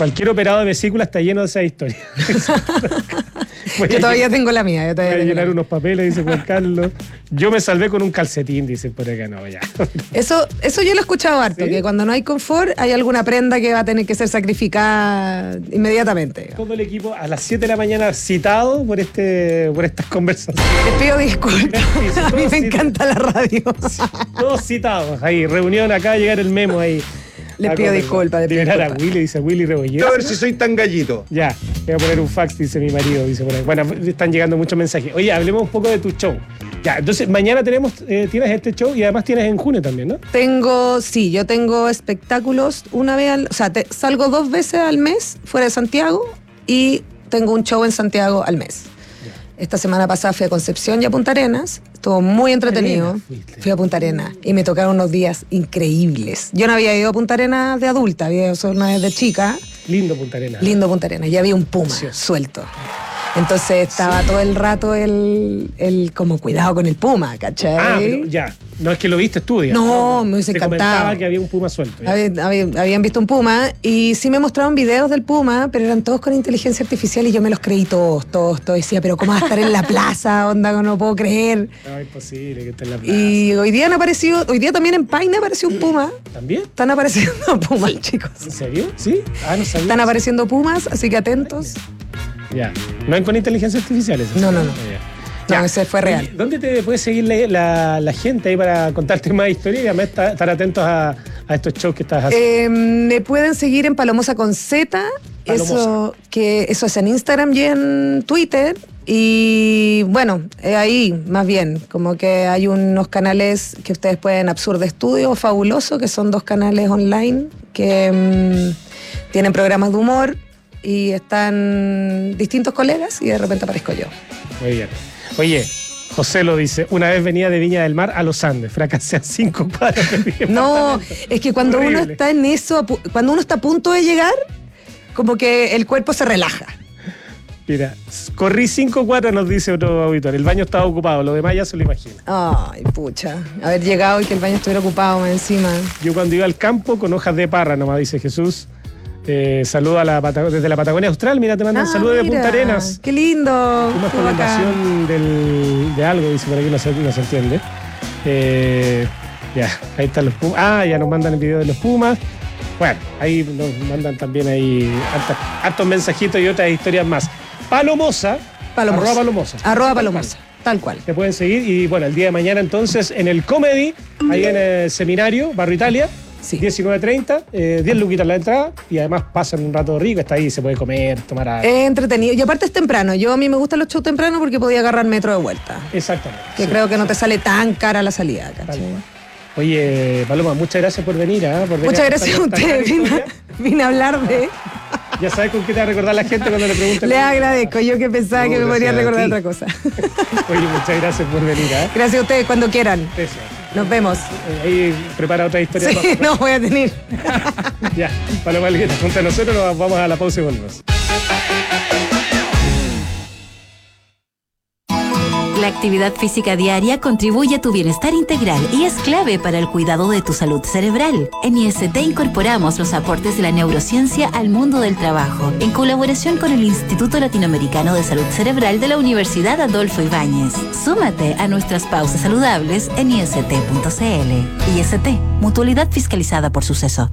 Cualquier operado de vesícula está lleno de esa historia. Yo todavía tengo la mía. Voy a llenar unos papeles, dice Juan Carlos. Yo me salvé con un calcetín, dice por acá. No, ya. Eso yo lo he escuchado harto, ¿Sí? que cuando no hay confort hay alguna prenda que va a tener que ser sacrificada inmediatamente. Todo el equipo a las 7 de la mañana citado por estas conversaciones. Les pido disculpas. Sí, A mí me sí. encanta la radio. Todos citados. Ahí, reunión acá, llegar el memo ahí. Les pido disculpas. Liberar a Willy, dice Willy Rebolledo. A ver si soy tan gallito. Ya, voy a poner un fax, dice mi marido, dice por ahí. Bueno, están llegando muchos mensajes. Oye, hablemos un poco de tu show. Ya, entonces mañana tienes este show y además tienes en junio también, ¿no? Yo tengo espectáculos una vez salgo 2 veces al mes fuera de Santiago y tengo un show en Santiago al mes. Esta semana pasada fui a Concepción y a Punta Arenas. Estuvo muy entretenido. Fui a Punta Arenas y me tocaron unos días increíbles. Yo no había ido a Punta Arenas de adulta, había ido solo una vez de chica. Lindo Punta Arenas. Lindo Punta Arenas. Y había un puma suelto. Entonces estaba todo el rato el como cuidado con el puma, ¿cachai? Ah, pero ya. No es que lo viste tú, digamos. No, me hubiese encantado. Comentaba que había un puma suelto. Habían visto un puma y sí me mostraron videos del puma, pero eran todos con inteligencia artificial y yo me los creí todos. Decía, pero ¿cómo va a estar en la plaza? Onda, no puedo creer. No, es imposible que esté en la plaza. Y hoy día también en Paine apareció un puma. ¿También? Están apareciendo pumas, chicos. ¿En serio? ¿Sí? Ah, no sabía. Están apareciendo pumas, así que atentos. Ya. No hay con inteligencia artificial eso. No. Ya. No, ese fue real. ¿Dónde te puede seguir la gente ahí para contarte más historias y además estar atentos a estos shows que estás haciendo? Me pueden seguir en Palomosa con Z. Eso es en Instagram y en Twitter. Y bueno, ahí más bien, como que hay unos canales que ustedes pueden, Absurdo Estudio o Fabuloso, que son 2 canales online que tienen programas de humor y están distintos colegas y de repente aparezco yo. Muy bien. Oye, José lo dice, una vez venía de Viña del Mar a los Andes, fracasé a 5 cuadras. No, es que cuando Horrible. uno está en eso, cuando uno está a punto de llegar, como que el cuerpo se relaja. Mira, corrí 5 cuadras, nos dice otro auditor. El baño estaba ocupado, lo demás ya se lo imagina. Ay, pucha, haber llegado y que el baño estuviera ocupado más encima. Yo cuando iba al campo con hojas de parra, nomás dice Jesús. Saludo desde la Patagonia Austral. Mira, te mandan saludos de Punta Arenas. ¡Qué lindo! Pumas Qué con la bacán. invasión de algo, dice por aquí, no se entiende. Ya, ahí están los Pumas. Ya nos mandan el video de los Pumas. Bueno, ahí nos mandan también ahí hartos mensajitos y otras historias más. Palomosa. Arroba Palomosa. Tal cual. Te pueden seguir y bueno, el día de mañana entonces en el Comedy, ahí en el seminario, Barrio Italia. Sí. 19:30, 10 luquitas la entrada y además pasan un rato rico, está ahí, se puede comer, tomar algo. Es entretenido. Y aparte es temprano. A mí me gustan los shows temprano porque podía agarrar metro de vuelta. Exactamente. Que sí, creo que no te sale tan cara la salida, ¿cachai? Oye, Paloma, muchas gracias por venir. Muchas gracias a ustedes. Vine a hablar de... Ya sabes con qué te va a recordar la gente cuando le pregunten. Les agradezco. Yo que pensaba que me podría recordar otra cosa. Oye, muchas gracias por venir. Gracias a ustedes cuando quieran. Eso. Nos vemos. Ahí prepara otra historia. Sí, no voy a tener. Ya, Paloma Algueta, junto a nosotros nos vamos a la pausa y volvemos. La actividad física diaria contribuye a tu bienestar integral y es clave para el cuidado de tu salud cerebral. En IST incorporamos los aportes de la neurociencia al mundo del trabajo, en colaboración con el Instituto Latinoamericano de Salud Cerebral de la Universidad Adolfo Ibáñez. Súmate a nuestras pausas saludables en ist.cl. IST, mutualidad fiscalizada por Suceso.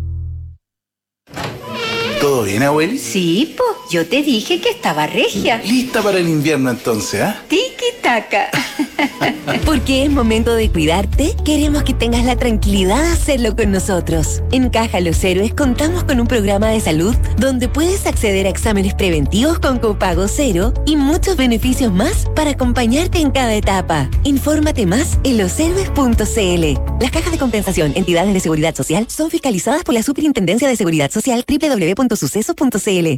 ¿Todo bien, abueli? Sí, po, yo te dije que estaba regia. Lista para el invierno entonces, ¿ah? Tiki-taka. Porque es momento de cuidarte, queremos que tengas la tranquilidad de hacerlo con nosotros. En Caja Los Héroes contamos con un programa de salud donde puedes acceder a exámenes preventivos con copago cero y muchos beneficios más para acompañarte en cada etapa. Infórmate más en loshéroes.cl. Las cajas de compensación, entidades de seguridad social, son fiscalizadas por la Superintendencia de Seguridad Social, www.suceso.cl.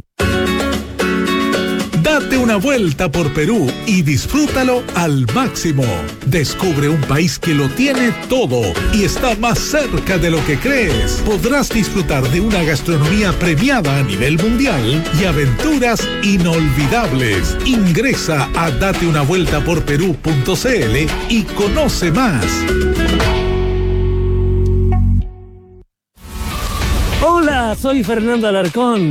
Date una vuelta por Perú y disfrútalo al máximo. Descubre un país que lo tiene todo y está más cerca de lo que crees. Podrás disfrutar de una gastronomía premiada a nivel mundial y aventuras inolvidables. Ingresa a dateunavueltaporperú.cl y conoce más. Hola, soy Fernando Alarcón.